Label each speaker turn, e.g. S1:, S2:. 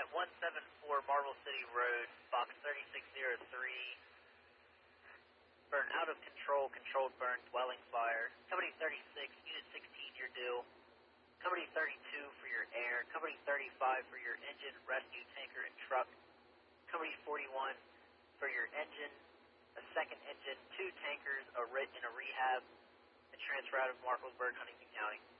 S1: 174 Marble City Road, box 3603. For an out-of-control controlled burn dwelling fire. Company 36, Unit 16, your due. Company 32 for your air. Company 35 for your engine, rescue tanker, and truck. Company 41 for your engine, a second engine, 2 tankers, and a rehab, and transfer out of Marklersburg, Huntington County.